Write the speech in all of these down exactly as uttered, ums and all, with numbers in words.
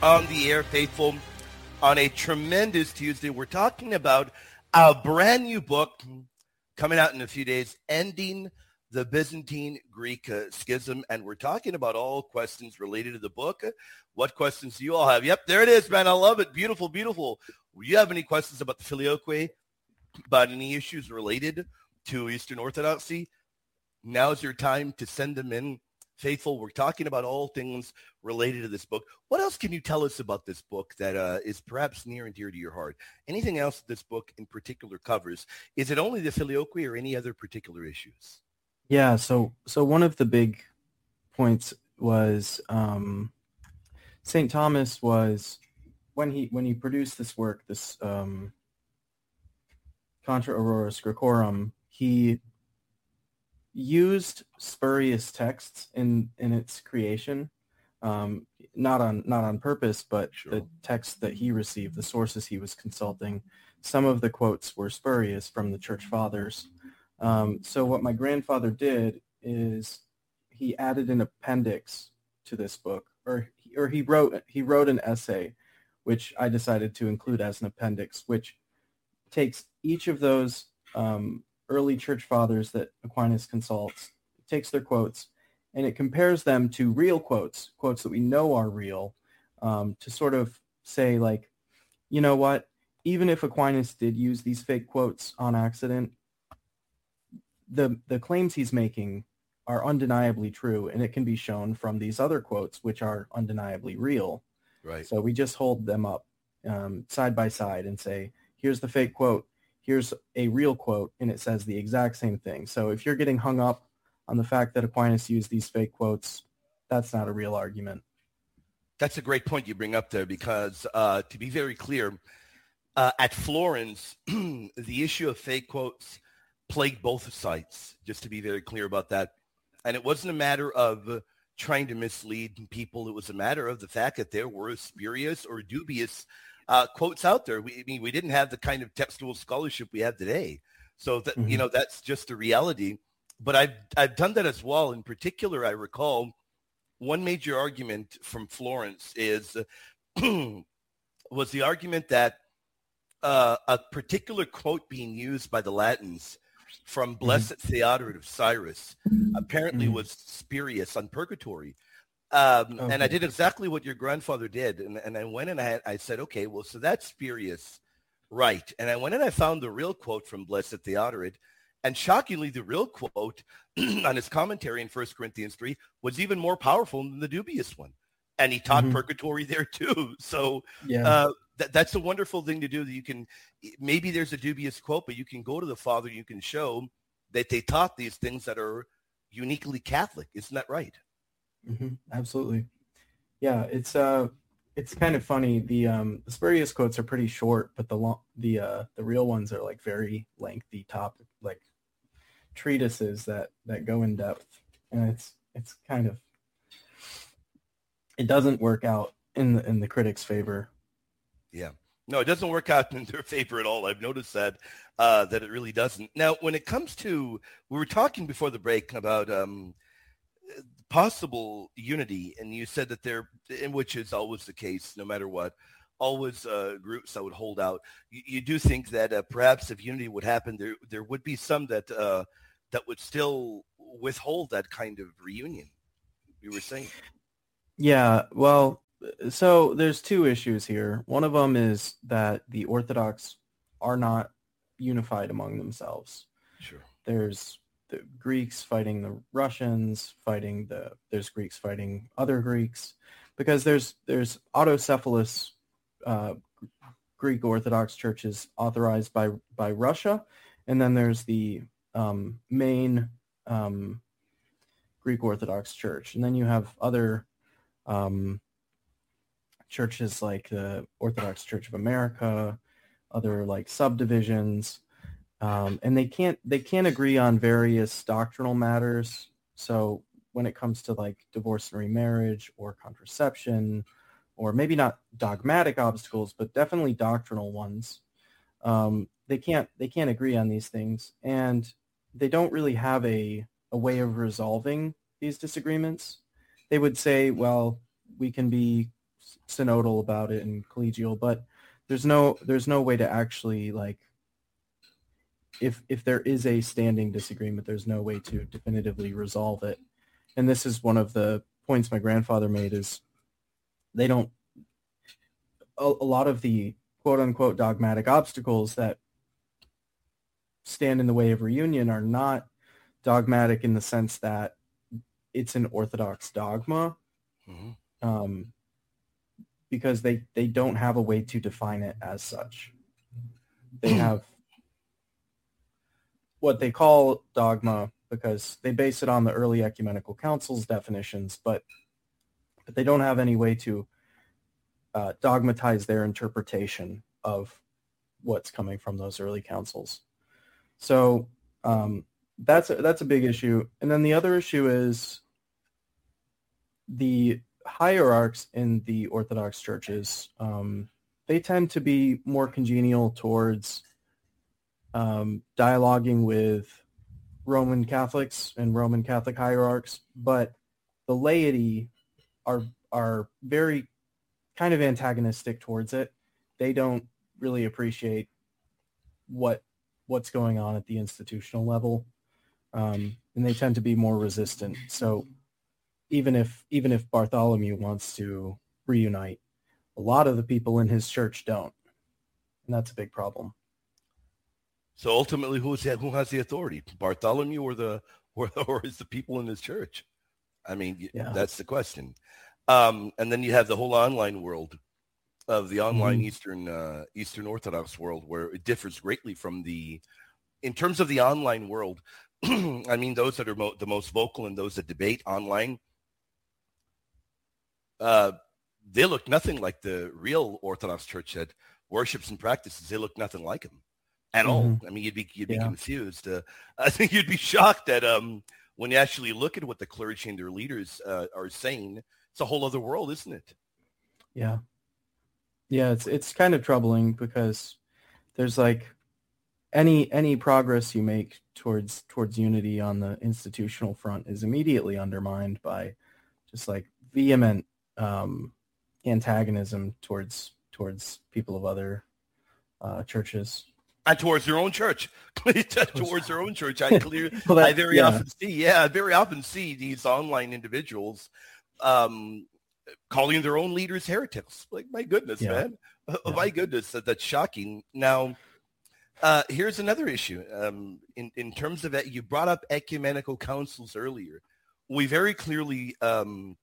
on the air, faithful, on a tremendous Tuesday. We're talking about a brand new book coming out in a few days, Ending the Byzantine Greek uh, Schism. And we're talking about all questions related to the book. What questions do you all have? Yep, there it is, man. I love it. Beautiful, beautiful. Do you have any questions about the Filioque, about any issues related to Eastern Orthodoxy? Now's your time to send them in. Faithful, we're talking about all things related to this book. What else can you tell us about this book that uh, is perhaps near and dear to your heart? Anything else this book in particular covers? Is it only the Filioque or any other particular issues? Yeah, so so one of the big points was um, Saint Thomas was, when he when he produced this work, this um, Contra Auroris Graecorum, he used spurious texts in, in its creation, um, not on not on purpose, but sure. The texts that he received, the sources he was consulting, some of the quotes were spurious from the Church Fathers. Um, so what my grandfather did is he added an appendix to this book, or or he wrote he wrote an essay, which I decided to include as an appendix, which takes each of those um, early church fathers that Aquinas consults, takes their quotes, and it compares them to real quotes, quotes that we know are real, um, to sort of say, like, you know what, even if Aquinas did use these fake quotes on accident, the the claims he's making are undeniably true, and it can be shown from these other quotes, which are undeniably real. Right. So we just hold them up um, side by side and say, here's the fake quote, here's a real quote, and it says the exact same thing. So if you're getting hung up on the fact that Aquinas used these fake quotes, that's not a real argument. That's a great point you bring up there, because uh, to be very clear, uh, at Florence, the issue of fake quotes plagued both sides, just to be very clear about that. And it wasn't a matter of trying to mislead people. It was a matter of the fact that there were spurious or dubious Uh, quotes out there. We, I mean, we didn't have the kind of textual scholarship we have today. So, that, mm-hmm. you know, that's just a reality. But I've, I've done that as well. In particular, I recall one major argument from Florence is uh, was the argument that uh, a particular quote being used by the Latins from Blessed mm-hmm. Theodoret of Cyrus apparently mm-hmm. was spurious on purgatory. Um, okay. And I did exactly what your grandfather did. And, and I went and I, I said, okay, well, so that's spurious. Right. And I went and I found the real quote from Blessed Theodoret. And shockingly, the real quote on his commentary in First Corinthians three was even more powerful than the dubious one. And he taught mm-hmm. purgatory there too. So yeah. uh, th- that's a wonderful thing to do, that you can, maybe there's a dubious quote, but you can go to the Father, you can show that they taught these things that are uniquely Catholic. Isn't that right? Mm-hmm. Absolutely. Yeah, it's uh, it's kind of funny. The um, the spurious quotes are pretty short, but the long, the uh, the real ones are like very lengthy topic, like treatises that, that go in depth, and it's it's kind of, it doesn't work out in the in the critics' favor. Yeah, no, it doesn't work out in their favor at all. I've noticed that uh, that it really doesn't. Now, when it comes to, we were talking before the break about um. possible unity, and you said that there, in which is always the case, no matter what, always uh, groups that would hold out. You, you do think that uh, perhaps if unity would happen, there there would be some that uh, that would still withhold that kind of reunion. You were saying. Yeah, well, so there's two issues here. One of them is that the Orthodox are not unified among themselves. Sure. There's the Greeks fighting the Russians, fighting the there's Greeks fighting other Greeks, because there's there's autocephalous uh, Greek Orthodox churches authorized by by Russia, and then there's the um, main um, Greek Orthodox Church, and then you have other um, churches like the Orthodox Church of America, other like subdivisions. Um, and they can't they can't agree on various doctrinal matters. So when it comes to like divorce and remarriage or contraception, or maybe not dogmatic obstacles, but definitely doctrinal ones, um, they can't they can't agree on these things, and they don't really have a a way of resolving these disagreements. They would say, well, we can be synodal about it and collegial, but there's no there's no way to actually, like, if if there is a standing disagreement, there's no way to definitively resolve it. And this is one of the points my grandfather made, is they don't, a, a lot of the quote unquote dogmatic obstacles that stand in the way of reunion are not dogmatic in the sense that it's an Orthodox dogma, mm-hmm. um, because they, they don't have a way to define it as such. They have what they call dogma because they base it on the early ecumenical councils definitions, but but they don't have any way to uh, dogmatize their interpretation of what's coming from those early councils. So um, that's a, that's a big issue. And then the other issue is the hierarchs in the Orthodox churches. Um, they tend to be more congenial towards um, dialoguing with Roman Catholics and Roman Catholic hierarchs, but the laity are are very kind of antagonistic towards it. They don't really appreciate what what's going on at the institutional level, um, and they tend to be more resistant. So even if even if Bartholomew wants to reunite, a lot of the people in his church don't, and that's a big problem. So ultimately, who is who has the authority, Bartholomew or the or, or is the people in his church? I mean, yeah. That's the question. Um, and then you have the whole online world of the online mm-hmm. Eastern uh, Eastern Orthodox world, where it differs greatly from the, in terms of the online world. I mean, those that are mo- the most vocal and those that debate online, uh, they look nothing like the real Orthodox Church that worships and practices. They look nothing like them at mm-hmm. all. I mean, you'd be you'd be yeah. confused. Uh, I think you'd be shocked that um, when you actually look at what the clergy and their leaders uh, are saying. It's a whole other world, isn't it? Yeah. Yeah, it's it's kind of troubling because there's like any any progress you make towards towards unity on the institutional front is immediately undermined by just like vehement um, antagonism towards towards people of other uh, churches. And towards their own church, towards their own church, I clear. well, that, I very yeah. often see, yeah, I very often see these online individuals um, calling their own leaders heretics. Like, my goodness, yeah. man. Oh, yeah. My goodness, that, that's shocking. Now, uh, here's another issue. Um, in, in terms of, you brought up ecumenical councils earlier. We very clearly, um,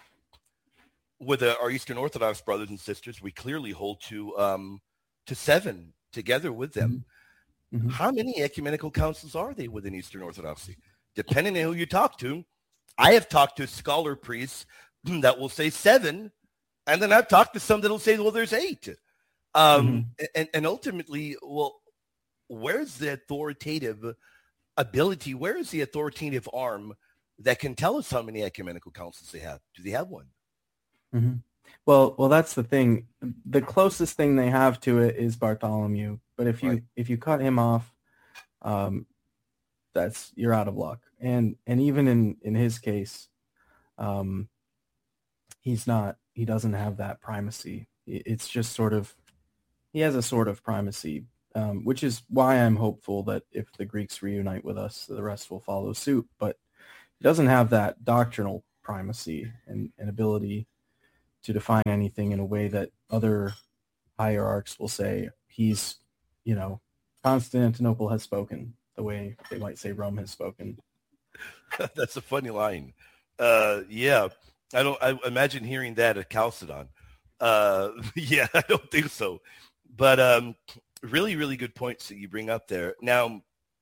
with uh, our Eastern Orthodox brothers and sisters, we clearly hold to um, to seven together with them. Mm-hmm. How many ecumenical councils are they within Eastern Orthodoxy? Depending on who you talk to. I have talked to scholar priests that will say seven, and then I've talked to some that will say, well, there's eight. Um, mm-hmm. and, and ultimately, well, where's the authoritative ability? Where is the authoritative arm that can tell us how many ecumenical councils they have? Do they have one? Mm-hmm. Well, well, that's the thing. The closest thing they have to it is Bartholomew. But if you right. if you cut him off, um, that's you're out of luck. And and even in, in his case, um, he's not. He doesn't have that primacy. It's just sort of he has a sort of primacy, um, which is why I'm hopeful that if the Greeks reunite with us, the rest will follow suit. But he doesn't have that doctrinal primacy and, and ability to define anything in a way that other hierarchs will say he's, you know, Constantinople has spoken, the way they might say Rome has spoken. That's a funny line. Uh, yeah, I don't. I imagine hearing that at Chalcedon. Uh, yeah, I don't think so. But um, really, really good points that you bring up there. Now,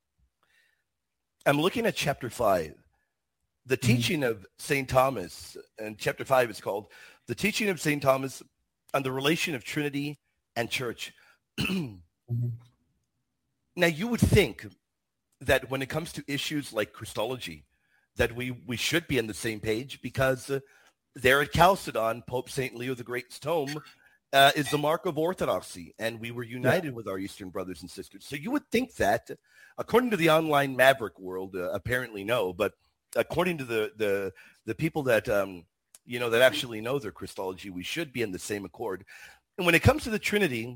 I'm looking at chapter five, the mm-hmm. teaching of Saint Thomas, and chapter five is called "The Teaching of Saint Thomas on the Relation of Trinity and Church." mm-hmm. Now, you would think that when it comes to issues like Christology, that we, we should be on the same page because uh, there at Chalcedon, Pope Saint Leo the Great's tome uh, is the mark of orthodoxy, and we were united yeah. with our Eastern brothers and sisters. So you would think that, according to the online Maverick world, uh, apparently no, but according to the the, the people that um, you know, that actually know their Christology. We should be in the same accord. And when it comes to the Trinity,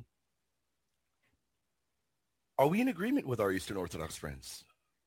are we in agreement with our Eastern Orthodox friends?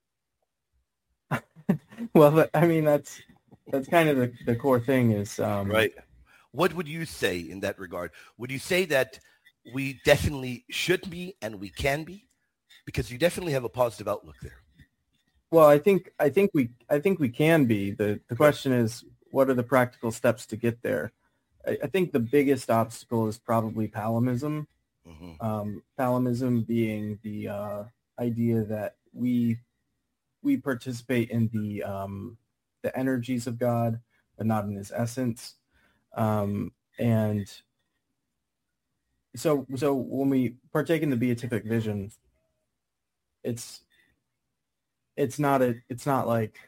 Well, I mean, that's that's kind of the, the core thing is... Um, right. What would you say in that regard? Would you say that we definitely should be and we can be? Because you definitely have a positive outlook there. Well, I think I think we I think we can be. The the question is, what are the practical steps to get there? I, I think the biggest obstacle is probably palimism. Mm-hmm. Um, palimism being the uh, idea that we we participate in the um, the energies of God, but not in His essence. Um, and so so when we partake in the beatific vision, it's it's not a it's not like